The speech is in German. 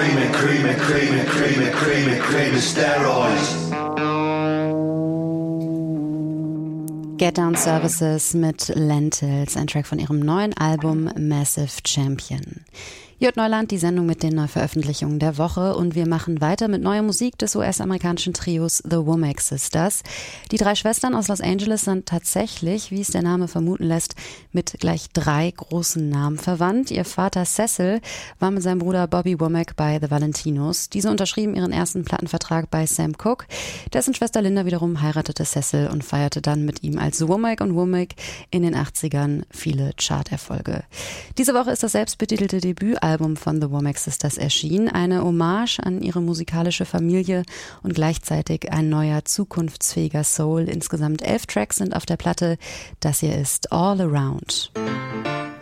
cream steroids. Get Down Services mit Lentils, ein Track von ihrem neuen Album Massive Champion. Hier hört Neuland, die Sendung mit den Neuveröffentlichungen der Woche, und wir machen weiter mit neuer Musik des US-amerikanischen Trios The Womack Sisters. Die 3 Schwestern aus Los Angeles sind tatsächlich, wie es der Name vermuten lässt, mit gleich 3 großen Namen verwandt. Ihr Vater Cecil war mit seinem Bruder Bobby Womack bei The Valentinos. Diese unterschrieben ihren ersten Plattenvertrag bei Sam Cooke. Dessen Schwester Linda wiederum heiratete Cecil und feierte dann mit ihm als Womack und Womack in den 80ern viele Charterfolge. Diese Woche ist das selbstbetitelte Debütalbum von The Womack Sisters erschienen, eine Hommage an ihre musikalische Familie und gleichzeitig ein neuer, zukunftsfähiger Soul. Insgesamt 11 Tracks sind auf der Platte. Das hier ist All Around.